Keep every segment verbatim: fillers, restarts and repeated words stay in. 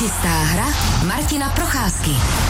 Čistá hra Martina Procházky.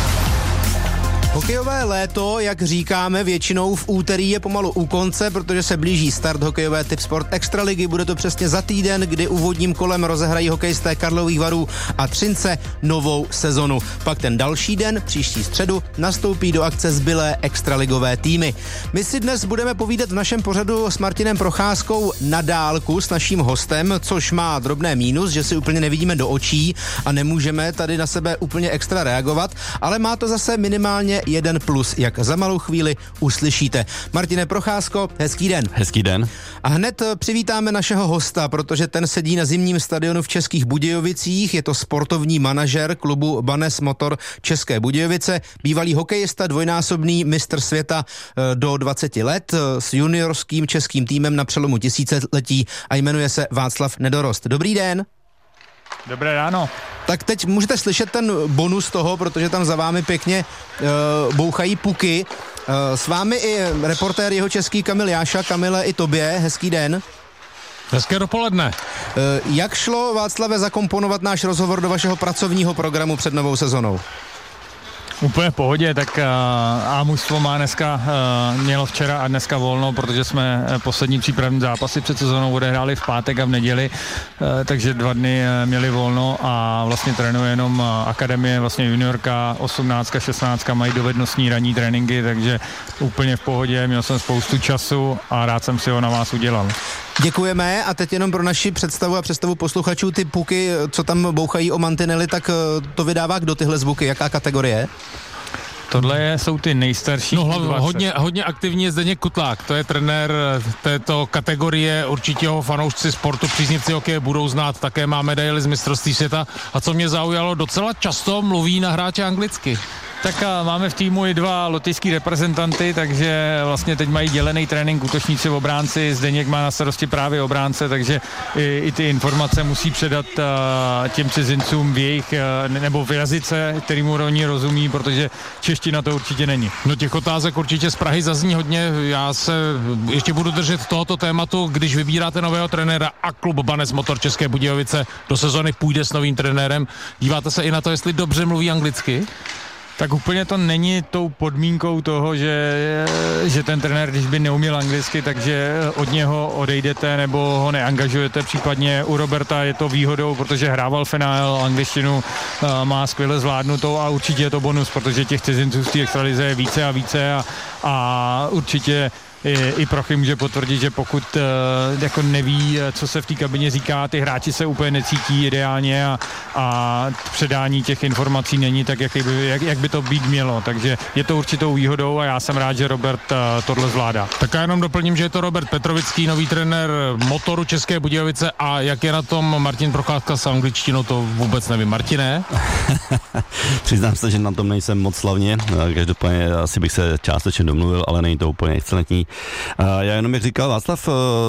Hokejové léto, jak říkáme, většinou v úterý je pomalu u konce, protože se blíží start hokejové Tipsport Extraligy. Bude to přesně za týden, kdy úvodním kolem rozehrají hokejisté Karlových Varů a Třince novou sezonu. Pak ten další den, příští středu, nastoupí do akce zbylé extraligové týmy. My si dnes budeme povídat v našem pořadu s Martinem Procházkou na dálku s naším hostem, což má drobné mínus, že si úplně nevidíme do očí a nemůžeme tady na sebe úplně extra reagovat, ale má to zase minimálně jeden plus, jak za malou chvíli uslyšíte. Martine Procházko, hezký den. Hezký den. A hned přivítáme našeho hosta, protože ten sedí na zimním stadionu v Českých Budějovicích. Je to sportovní manažer klubu Banes Motor České Budějovice, bývalý hokejista, dvojnásobný mistr světa do dvaceti let s juniorským českým týmem na přelomu tisíciletí a jmenuje se Václav Nedorost. Dobrý den. Dobré ráno. Tak teď můžete slyšet ten bonus toho, protože tam za vámi pěkně uh, bouchají puky. Uh, s vámi i reportér jeho český Kamil Jáša. Kamile, i tobě, hezký den. Hezké dopoledne. Uh, jak šlo, Václave, zakomponovat náš rozhovor do vašeho pracovního programu před novou sezonou? Úplně v pohodě, tak uh, a mužstvo má dneska, uh, mělo včera a dneska volno, protože jsme uh, poslední přípravní zápasy před sezónou odehráli v pátek a v neděli, uh, takže dva dny uh, měli volno a vlastně trénuje jenom uh, akademie, vlastně juniorka, osmnáctka, šestnáctka mají dovednostní ranní tréninky, takže úplně v pohodě, měl jsem spoustu času a rád jsem si ho na vás udělal. Děkujeme a teď jenom pro naši představu a představu posluchačů, ty puky, co tam bouchají o mantinely, tak to vydává kdo tyhle zvuky, jaká kategorie? Tohle je, jsou ty nejstarší. No hlavně, hodně, hodně aktivní je Zdeněk Kutlák, to je trenér této kategorie, určitě ho fanoušci sportu, příznivci hokeje budou znát, také má medaily z mistrovství světa a co mě zaujalo, docela často mluví na hráče anglicky. Tak a máme v týmu i dva lotyšský reprezentanty, takže vlastně teď mají dělený trénink útočníci v obránci, Zdeněk má na starosti právě obránce, takže i, i ty informace musí předat uh, těm cizincům v jejich, uh, nebo v jazyce, kterýmu oni rozumí, protože čeština to určitě není. No těch otázek určitě z Prahy zazní hodně, já se ještě budu držet tohoto tématu, když vybíráte nového trenéra a klub Banes Motor České Budějovice do sezony půjde s novým trenérem, díváte se i na to, jestli dobře mluví anglicky? Tak úplně to není tou podmínkou toho, že, že ten trenér, když by neuměl anglicky, takže od něho odejdete nebo ho neangažujete. Případně u Roberta je to výhodou, protože hrával v N H L, angličtinu má skvěle zvládnutou a určitě je to bonus, protože těch cizinců z té extralize je více a více a, a určitě I, i Prochy může potvrdit, že pokud uh, jako neví, co se v té kabině říká, ty hráči se úplně necítí ideálně a, a předání těch informací není tak, jak by, jak, jak by to být mělo. Takže je to určitou výhodou a já jsem rád, že Robert uh, tohle zvládá. Tak já jenom doplním, že je to Robert Petrovický, nový trenér Motoru České Budějovice a jak je na tom Martin Procházka s angličtinou, to vůbec nevím. Martine? Přiznám se, že na tom nejsem moc slavně, každopádně asi bych se částečně domluvil, ale není to úplně excelentní. Já jenom, jak říkal Václav,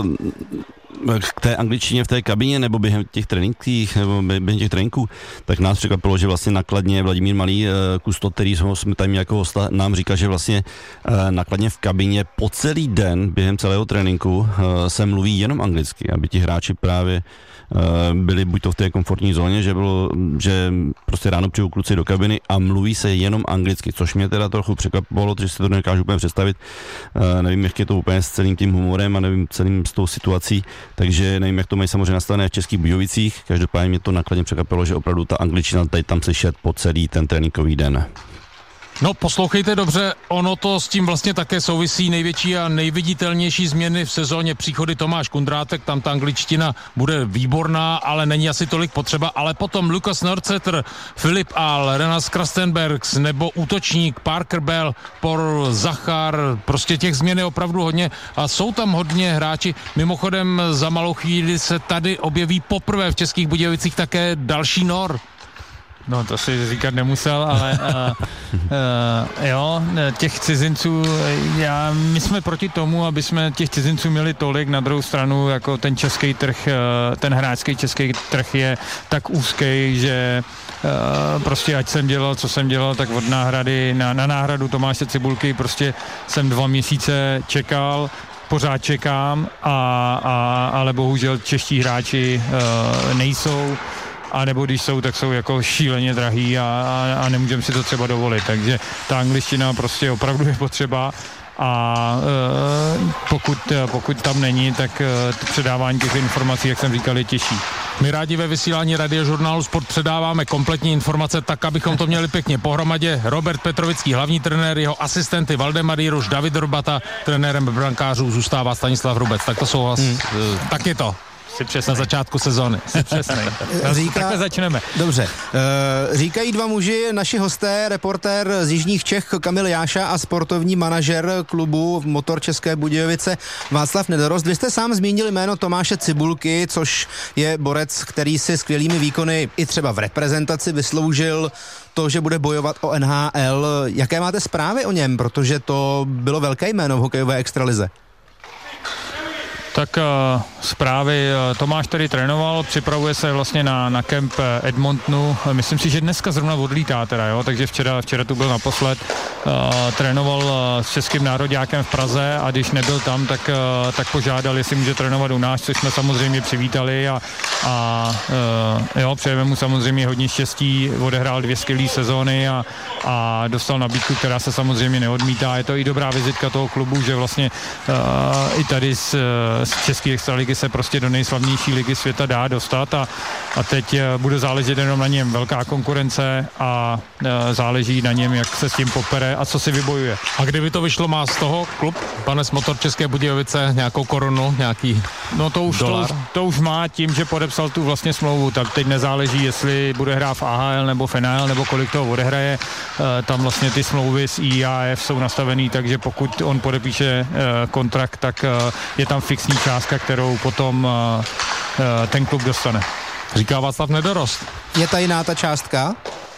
k té angličtině v té kabině nebo během těch tréninků, nebo během těch tréninků, tak nás překvapilo, že vlastně nakladně Vladimír Malý, kustot, který jsme tam jako hosta, nám říká, že vlastně nakladně v kabině po celý den během celého tréninku se mluví jenom anglicky, aby ti hráči právě byli buď to v té komfortní zóně, že bylo, že prostě ráno přijou kluci do kabiny a mluví se jenom anglicky, což mě teda trochu překvapilo, že si to nedokážu úplně představit. Nevím, jak je to úplně s celým tím humorem a nevím celým s tou situací, takže nevím, jak to mají samozřejmě nastavené v Českých Budějovicích. Každopádně mě to nakladně překvapilo, že opravdu ta angličtina tady tam slyšet po celý ten tréninkový den. No poslouchejte dobře, ono to s tím vlastně také souvisí. Největší a nejviditelnější změny v sezóně příchody Tomáš Kundrátek, tam ta angličtina bude výborná, ale není asi tolik potřeba, ale potom Lukas Norceter, Filip Ahl, Renas Krastenbergs nebo útočník Parker Bell, Por Zachar, prostě těch změn je opravdu hodně a jsou tam hodně hráči. Mimochodem za malou chvíli se tady objeví poprvé v Českých Budějovicích také další Nor. No to si říkat nemusel, ale uh, uh, jo, těch cizinců, já, my jsme proti tomu, aby jsme těch cizinců měli tolik, na druhou stranu jako ten český trh, uh, ten hráčský český trh je tak úzký, že uh, prostě ať jsem dělal, co jsem dělal, tak od náhrady, na, na náhradu Tomáše Cibulky prostě jsem dva měsíce čekal, pořád čekám, a, a, ale bohužel čeští hráči uh, nejsou. a nebo když jsou, tak jsou jako šíleně drahý a, a, a nemůžeme si to třeba dovolit, takže ta angličtina prostě opravdu je potřeba. A e, pokud, pokud tam není, tak e, předávání těch informací, jak jsem říkal, je těžší. My rádi ve vysílání radiožurnálu Sport předáváme kompletní informace tak, abychom to měli pěkně pohromadě. Robert Petrovický, hlavní trenér, jeho asistenty Valdemar Jiruš, David Robata, trenérem brankářů zůstává Stanislav Hrubec. Tak to souhlas. Hmm. Tak je to. Na začátku sezóny. Přesný. Říká, takhle začneme. Dobře. E, říkají dva muži, naši hosté, reportér z jižních Čech Kamil Jáša a sportovní manažer klubu Motor České Budějovice Václav Nedorost. Vy jste sám zmínili jméno Tomáše Cibulky, což je borec, který si skvělými výkony i třeba v reprezentaci vysloužil to, že bude bojovat o N H L. Jaké máte zprávy o něm? Protože to bylo velké jméno v hokejové extralize. Tak uh, zprávy, uh, Tomáš tady trénoval, připravuje se vlastně na, na kemp Edmontonu, myslím si, že dneska zrovna odlítá teda, jo, takže včera, včera tu byl naposled, uh, trénoval uh, s českým nároďákem v Praze a když nebyl tam, tak, uh, tak požádal, jestli může trénovat u nás, což jsme samozřejmě přivítali a, a uh, jo, přejeme mu samozřejmě hodně štěstí, odehrál dvě skvělé sezóny a, a dostal nabídku, která se samozřejmě neodmítá, je to i dobrá vizitka toho klubu, že vlastně uh, i tady s z české extraligy se prostě do nejslavnější ligy světa dá dostat a, a teď bude záležet jenom na něm velká konkurence a e, záleží na něm, jak se s tím popere a co si vybojuje. A kdyby to vyšlo, má z toho klub Banes Motor České Budějovice nějakou korunu, nějaký No to už, to, už, to už má tím, že podepsal tu vlastně smlouvu, tak teď nezáleží, jestli bude hrát v A H L nebo v N H L nebo kolik toho odehraje. E, tam vlastně ty smlouvy s I A F jsou nastavený, takže pokud on podepíše e, kontrakt, tak e, je tam fixní částka, kterou potom uh, uh, ten klub dostane. Říká Václav Nedorost. Je tajná ta částka?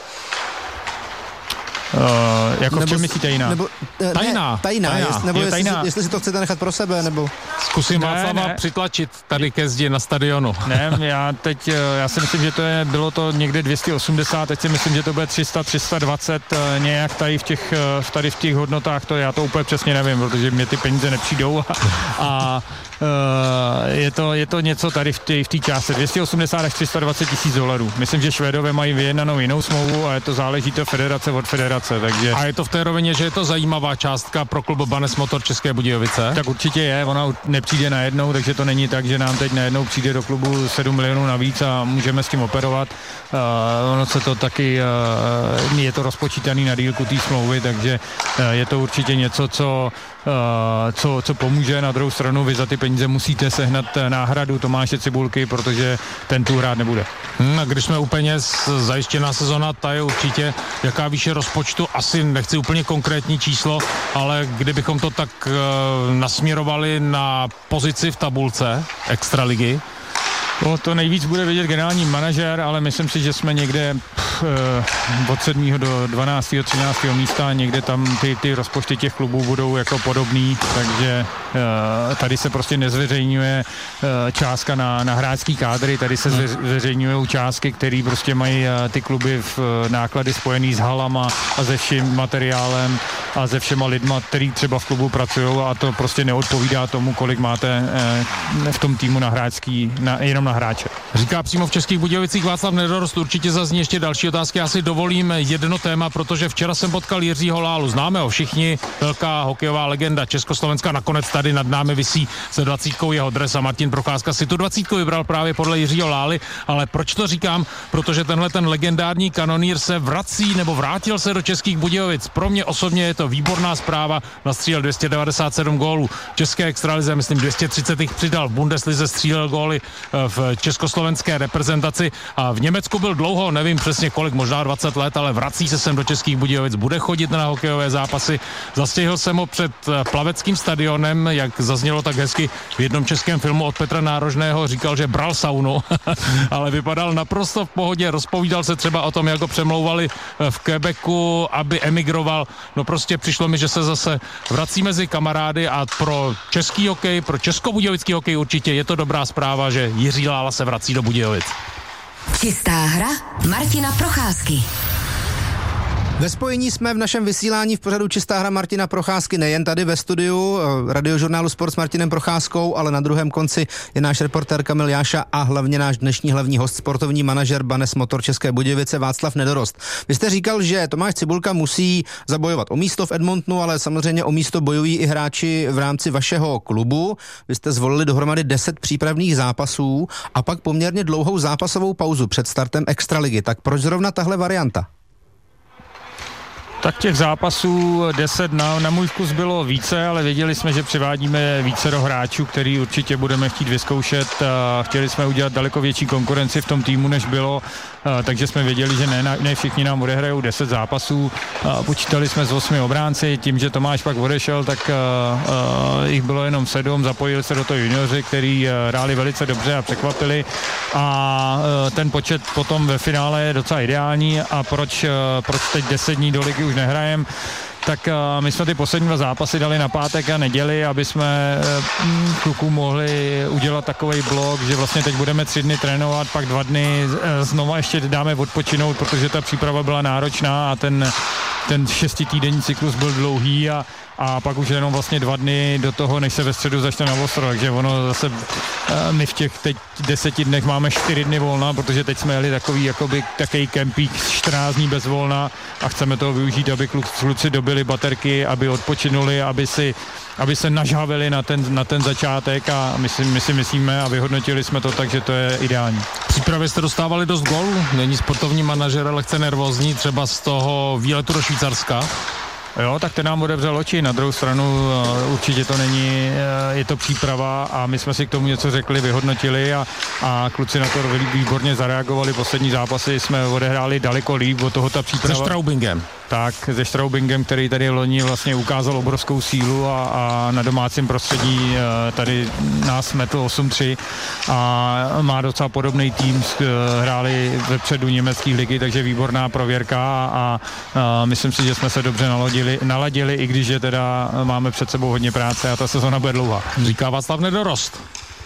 Uh, jako nebo, v čem myslíte jiná? Nebo, ne, tajná. Tajná, tajná. Jest, nebo je jestli, tajná. Si, jestli si to chcete nechat pro sebe, nebo... Zkusím ne, Václava ne. přitlačit tady ke zdi na stadionu. Ne, já teď, já si myslím, že to je, bylo to někde dvě stě osmdesát, teď si myslím, že to bude tři sta, tři sta dvacet, nějak tady v těch, tady v těch hodnotách, to já to úplně přesně nevím, protože mě ty peníze nepřijdou a, a Uh, je, to, je to něco tady v té v té částce dvě stě osmdesát až tři sta dvacet tisíc dolarů. Myslím, že Švédové mají vyjednanou jinou smlouvu a je to záleží to federace od federace, takže... A je to v té rovině, že je to zajímavá částka pro klub Banes Motor České Budějovice? Tak určitě je, ona nepřijde najednou, takže to není tak, že nám teď najednou přijde do klubu sedm milionů navíc a můžeme s tím operovat. Uh, ono se to taky, uh, je to rozpočítaný na dílku té smlouvy, takže uh, je to určitě něco, co Uh, co, co pomůže. Na druhou stranu vy za ty peníze musíte sehnat náhradu Tomáše Cibulky, protože ten tu hrát nebude. Hmm, a když jsme úplně zajištěná sezona, ta je určitě jaká výše rozpočtu, asi nechci úplně konkrétní číslo, ale kdybychom to tak uh, nasměrovali na pozici v tabulce extraligy. No, to nejvíc bude vědět generální manažer, ale myslím si, že jsme někde pff, eh, od sedmého do dvanáctého třináctého místa, někde tam ty, ty rozpočty těch klubů budou jako podobný, takže eh, tady se prostě nezveřejňuje eh, částka na, na hráčský kádry, tady se zve, zveřejňují částky, které prostě mají eh, ty kluby v eh, náklady spojený s halama a se vším materiálem a se všema lidma, který třeba v klubu pracují a to prostě neodpovídá tomu, kolik máte eh, v tom týmu na hráčský, na, jenom na hráče. Říká přímo v Českých Budějovicích Václav Nedorost, určitě zazní ještě další otázky. Já si dovolím jedno téma, protože včera jsem potkal Jiřího Lálu. Známe ho všichni, velká hokejová legenda Československa, nakonec tady nad námi visí se dvacítkou jeho dres a Martin Procházka si tu dvacítku vybral právě podle Jiřího Lály, ale proč to říkám? Protože tenhle ten legendární kanonýr se vrací nebo vrátil se do Českých Budějovic. Pro mě osobně je to výborná zpráva, nastřílel dvě stě devadesát sedm gólů v české extralize, myslím dvě stě třicet jich přidal, v Bundeslize střílel góly v československé reprezentaci a v Německu byl dlouho, nevím přesně kolik, možná dvacet let, ale vrací se sem do Českých Budějovic, bude chodit na hokejové zápasy. Zastihl jsem ho před plaveckým stadionem, jak zaznělo tak hezky v jednom českém filmu od Petra Nárožného, říkal, že bral saunu, ale vypadal naprosto v pohodě, rozpovídal se třeba o tom, jak ho přemlouvali v Quebecu, aby emigroval. No prostě přišlo mi, že se zase vrací mezi kamarády a pro český hokej, pro českobudějovický hokej určitě je to dobrá zpráva, že Jiří Lála se vrací do Budějovic. Čistá hra Martina Procházky. Ve spojení jsme v našem vysílání v pořadu Čistá hra Martina Procházky, nejen tady ve studiu radiožurnálu Sport s Martinem Procházkou, ale na druhém konci je náš reportér Kamil Jáša a hlavně náš dnešní hlavní host, sportovní manažer Banes Motor České Budějovice Václav Nedorost. Vy jste říkal, že Tomáš Cibulka musí zabojovat o místo v Edmontonu, ale samozřejmě o místo bojují i hráči v rámci vašeho klubu. Vy jste zvolili dohromady deset přípravných zápasů a pak poměrně dlouhou zápasovou pauzu před startem extraligy. Tak proč zrovna tahle varianta? Tak těch zápasů deset na, na můj vkus bylo více, ale věděli jsme, že přivádíme vícero hráčů, který určitě budeme chtít vyzkoušet. Chtěli jsme udělat daleko větší konkurenci v tom týmu, než bylo, takže jsme věděli, že ne, ne všichni nám odehrajou deset zápasů. Počítali jsme s osmi obránci, tím, že Tomáš pak odešel, tak jich bylo jenom sedm, zapojili se do toho junioři, který hráli velice dobře a překvapili a ten počet potom ve finále je docela ideální. A proč, proč teď deset dní do ligy už nehrajem, tak uh, my jsme ty poslední dva zápasy dali na pátek a neděli, aby jsme uh, klukům mohli udělat takovej blok, že vlastně teď budeme tři dny trénovat, pak dva dny uh, znova ještě dáme odpočinout, protože ta příprava byla náročná a ten, ten šestitýdenní cyklus byl dlouhý a a pak už jenom vlastně dva dny do toho, než se ve středu začne na ostro, takže ono zase my v těch teď deseti dnech máme čtyři dny volna, protože teď jsme jeli takový jakoby takový kempík čtrnáct dní bez volna a chceme toho využít, aby kluci dobili baterky, aby odpočinuli, aby si aby se nažhavili na ten, na ten začátek a my si, my si myslíme a vyhodnotili jsme to tak, že to je ideální. V přípravě jste dostávali dost gólů, není sportovní manažer lehce nervózní třeba z toho výletu do Švýcarska? Jo, tak ten nám otevřel oči, na druhou stranu určitě to není, je to příprava a my jsme si k tomu něco řekli, vyhodnotili a, a kluci na to výborně zareagovali, poslední zápasy jsme odehráli daleko líp, od toho ta příprava. Se Straubingem. Tak, se Straubingem, který tady loni vlastně ukázal obrovskou sílu a, a na domácím prostředí tady nás metl osm tři a má docela podobný tým, hráli vepředu německých ligy, takže výborná prověrka a, a, a myslím si, že jsme se dobře naladili, naladili, i když je teda máme před sebou hodně práce a ta sezona bude dlouhá. Říká Václav Nedorost.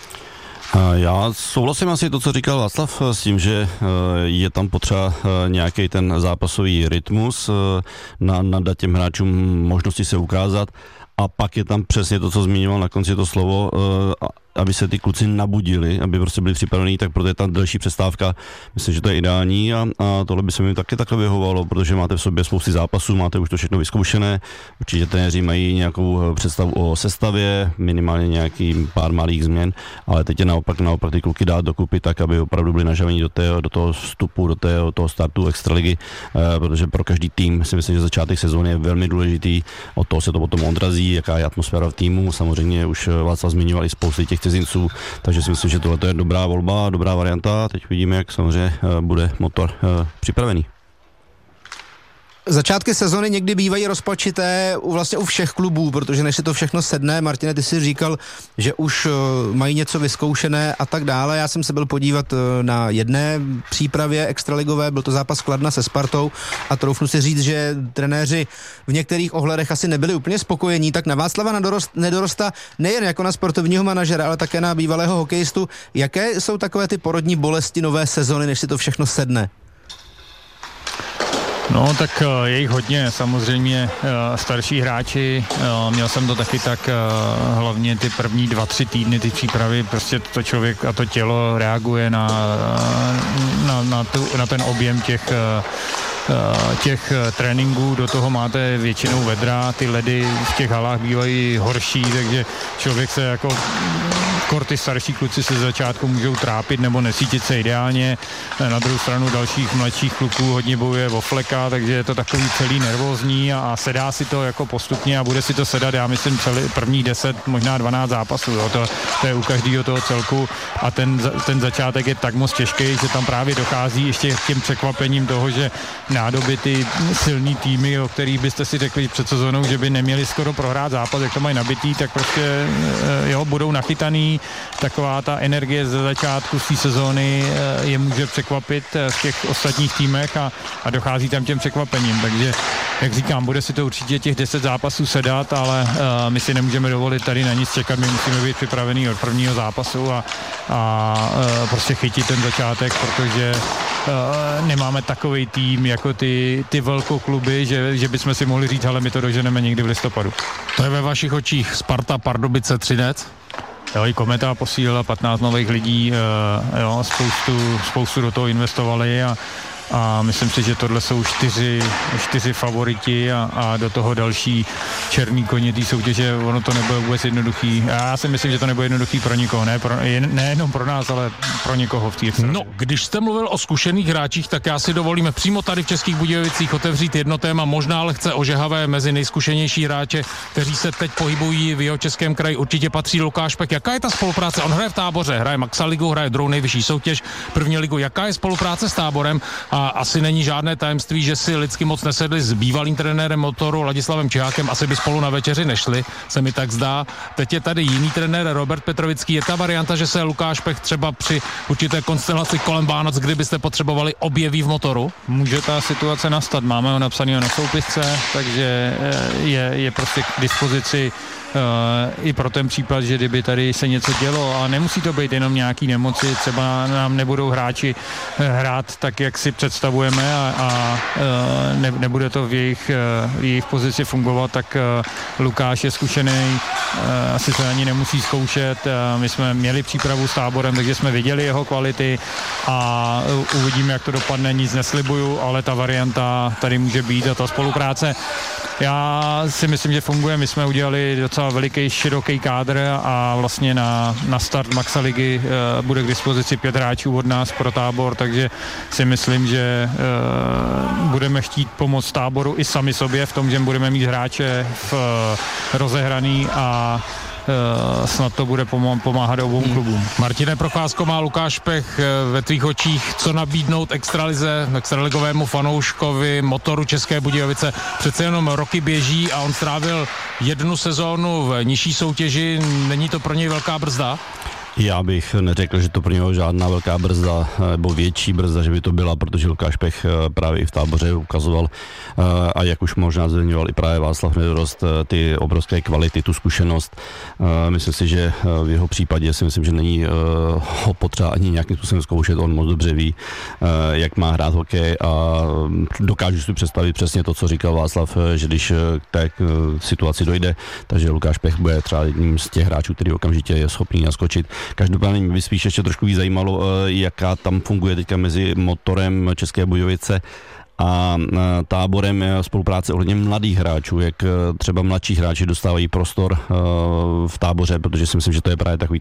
Já souhlasím asi to, co říkal Václav, s tím, že je tam potřeba nějaký ten zápasový rytmus, na, nadat těm hráčům možnosti se ukázat a pak je tam přesně to, co zmiňoval na konci to slovo, aby se ty kluci nabudili, aby prostě byli připravení, tak proto je tam delší přestávka. Myslím, že to je ideální a, a tohle by se mi taky takhle vyhovovalo, protože máte v sobě spousty zápasů, máte už to všechno vyzkoušené, určitě trenéři mají nějakou představu o sestavě, minimálně nějaký pár malých změn, ale teď je naopak, naopak ty kluky dát dokupy tak, aby opravdu byli nažavení do, té, do toho vstupu, do té, toho startu extraligy, eh, protože pro každý tým si myslím, že začátek sezóny je velmi důležitý, od toho se to potom odrazí, jaká je atmosféra v týmu, samozřejmě už Václav zmiňoval i spousty těch cizinců, takže si myslím, že tohle je dobrá volba, dobrá varianta. Teď vidíme, jak samozřejmě bude motor připravený. Začátky sezony někdy bývají rozpačité u vlastně u všech klubů, protože než si to všechno sedne, Martine, ty jsi říkal, že už mají něco vyzkoušené a tak dále. Já jsem se byl podívat na jedné přípravě extraligové, byl to zápas Kladna se Spartou a troufnu si říct, že trenéři v některých ohledech asi nebyli úplně spokojení, tak na Václava Nedorost, Nedorosta nejen jako na sportovního manažera, ale také na bývalého hokejistu. Jaké jsou takové ty porodní bolesti nové sezony, než si to všechno sedne? No, tak uh, je jich hodně, samozřejmě uh, starší hráči, uh, měl jsem to taky tak, uh, hlavně ty první dva, tři týdny, ty přípravy, prostě to člověk a to tělo reaguje na, na, na, tu, na ten objem těch uh, těch tréninků, do toho máte většinou vedra, ty ledy v těch halách bývají horší, takže člověk se jako kor ty starší kluci se z začátku můžou trápit nebo nesítit se ideálně. Na druhou stranu dalších mladších kluků hodně bojuje o fleka, takže je to takový celý nervózní a, a sedá si to jako postupně a bude si to sedat, já myslím, celý první deset, možná dvanáct zápasů, jo, to, to je u každého toho celku a ten, ten začátek je tak moc těžký, že tam právě dochází ještě k těm překvapením toho, že nádoby ty silný týmy, o kterých byste si řekli před sezónou, že by neměli skoro prohrát zápas, jak to mají nabitý, tak prostě jo, budou nachytaný, někdy taková ta energie ze začátku z té sezóny je může překvapit v těch ostatních týmech a, a dochází tam těm překvapením, takže jak říkám, bude si to určitě těch deset zápasů sedat, ale uh, my si nemůžeme dovolit tady na nic čekat, my musíme být připravený od prvního zápasu a, a uh, prostě chytit ten začátek, protože uh, nemáme takovej tým jako ty, ty velkokluby, že, že bychom si mohli říct, ale my to doženeme někdy v listopadu. To je ve vašich očích Sparta Pardubice Třinec? Jo, i Kometa posílila patnáct nových lidí, uh, jo, spoustu, spoustu do toho investovali a a myslím si, že tohle jsou čtyři, čtyři favoriti a, a do toho další černý koně té soutěže, ono to nebude vůbec jednoduchý. Já si myslím, že to nebude jednoduchý pro nikoho, ne pro, nejenom pro nás, ale pro někoho v té extralize. No, když jste mluvil o zkušených hráčích, tak já si dovolíme přímo tady v Českých Budějovicích otevřít jedno téma, možná lehce ožehavé mezi nejzkušenější hráče, kteří se teď pohybují v jeho českém kraji. Určitě patří Lukáš Pech. Jaká je ta spolupráce? On hraje v Táboře, hraje Maxaligu, hraje druhou nejvyšší soutěž, první ligu. Jaká je spolupráce s Táborem? A asi není žádné tajemství, že si lidsky moc nesedli s bývalým trenérem Motoru Ladislavem Čihákem, asi by spolu na večeři nešli, se mi tak zdá. Teď je tady jiný trenér Robert Petrovický. Je ta varianta, že se Lukáš Pech třeba při určité konstelaci kolem Vánoc, kdybyste potřebovali, objeví v Motoru? Může ta situace nastat. Máme ho napsanýho na soupisce, takže je, je prostě k dispozici Uh, i pro ten případ, že kdyby tady se něco dělo a nemusí to být jenom nějaký nemoci, třeba nám nebudou hráči hrát tak, jak si představujeme a, a uh, ne, nebude to v jejich, uh, v jejich pozici fungovat, tak uh, Lukáš je zkušený, uh, asi se ani nemusí zkoušet. Uh, my jsme měli přípravu s Táborem, takže jsme viděli jeho kvality a uh, uvidíme, jak to dopadne, nic neslibuju, ale ta varianta tady může být a ta spolupráce. Já si myslím, že funguje. My jsme udělali docela veliký, široký kádr a vlastně na, na start Maxaligy uh, bude k dispozici pět hráčů od nás pro Tábor, takže si myslím, že uh, budeme chtít pomoct Táboru i sami sobě v tom, že budeme mít hráče v, uh, rozehraný a Uh, snad to bude pomáhat obou klubům. Martine Procházko, má Lukáš Pech ve tvých očích co nabídnout extralize, extraligovému fanouškovi Motoru České Budějovice? Přece jenom roky běží a on strávil jednu sezónu v nižší soutěži, není to pro něj velká brzda? Já bych neřekl, že to pro něho žádná velká brzda nebo větší brzda, že by to byla, protože Lukáš Pech právě i v Táboře ukazoval a jak už možná zmiňoval i právě Václav Nedorost, ty obrovské kvality, tu zkušenost. Myslím si, že v jeho případě si myslím, že není ho potřeba ani nějakým způsobem zkoušet, on moc dobře ví, jak má hrát hokej a dokážu si představit přesně to, co říkal Václav, že když k té situaci dojde, takže Lukáš Pech bude třeba jedním z těch hráčů, který okamžitě je schopný naskočit. Každopádně mě by spíš ještě trošku víc zajímalo, jaká tam funguje teďka mezi Motorem České Budějovice a Táborem spolupráce ohledně mladých hráčů, jak třeba mladší hráči dostávají prostor v Táboře, protože si myslím, že to je právě takový